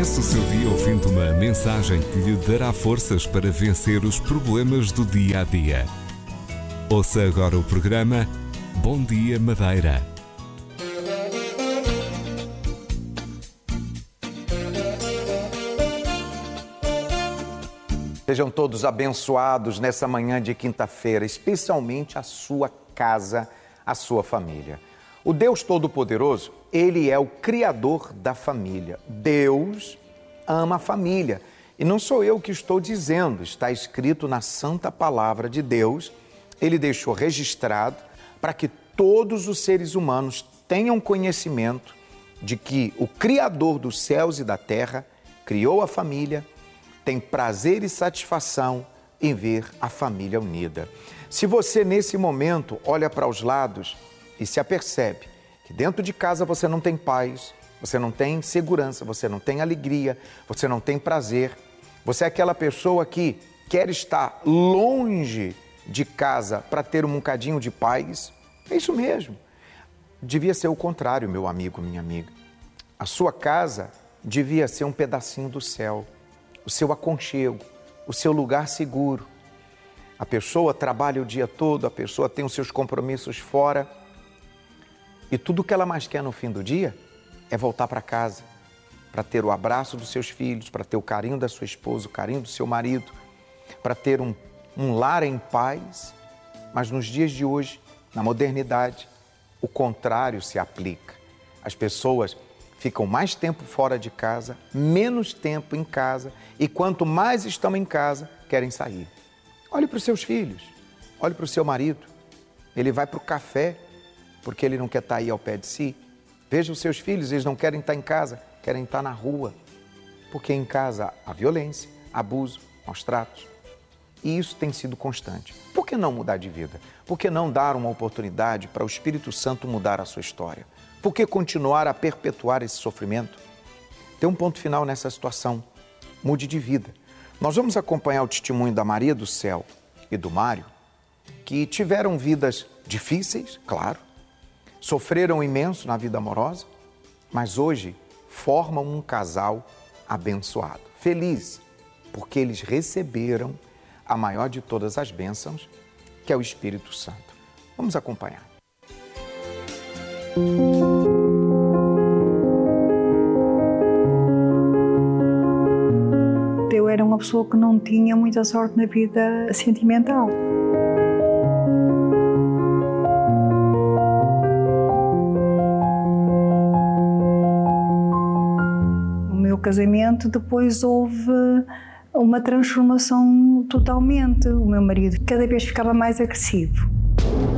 Comece o seu dia ouvindo uma mensagem que lhe dará forças para vencer os problemas do dia a dia. Ouça agora o programa Bom Dia Madeira. Sejam todos abençoados nessa manhã de quinta-feira, especialmente a sua casa, a sua família. O Deus Todo-Poderoso, Ele é o Criador da família. Deus ama a família. E não sou eu que estou dizendo, está escrito na Santa Palavra de Deus. Ele deixou registrado para que todos os seres humanos tenham conhecimento de que o Criador dos céus e da terra criou a família, tem prazer e satisfação em ver a família unida. Se você, nesse momento, olha para os lados e se apercebe que dentro de casa você não tem paz, você não tem segurança, você não tem alegria, você não tem prazer, você é aquela pessoa que quer estar longe de casa para ter um bocadinho de paz, é isso mesmo. Devia ser o contrário, meu amigo, minha amiga. A sua casa devia ser um pedacinho do céu, o seu aconchego, o seu lugar seguro. A pessoa trabalha o dia todo, a pessoa tem os seus compromissos fora e tudo que ela mais quer no fim do dia é voltar para casa, para ter o abraço dos seus filhos, para ter o carinho da sua esposa, o carinho do seu marido, para ter um lar em paz. Mas nos dias de hoje, na modernidade, o contrário se aplica. As pessoas ficam mais tempo fora de casa, menos tempo em casa e quanto mais estão em casa, querem sair. Olhe para os seus filhos, olhe para o seu marido. Ele vai para o café porque ele não quer estar aí ao pé de si. Veja os seus filhos, eles não querem estar em casa, querem estar na rua. Porque em casa há violência, abuso, maus tratos. E isso tem sido constante. Por que não mudar de vida? Por que não dar uma oportunidade para o Espírito Santo mudar a sua história? Por que continuar a perpetuar esse sofrimento? Tem um ponto final nessa situação. Mude de vida. Nós vamos acompanhar o testemunho da Maria do Céu e do Mário, que tiveram vidas difíceis, claro, sofreram imenso na vida amorosa, mas hoje formam um casal abençoado, feliz, porque eles receberam a maior de todas as bênçãos, que é o Espírito Santo. Vamos acompanhar. Eu era uma pessoa que não tinha muita sorte na vida sentimental. No meu casamento depois houve uma transformação totalmente. O meu marido cada vez ficava mais agressivo.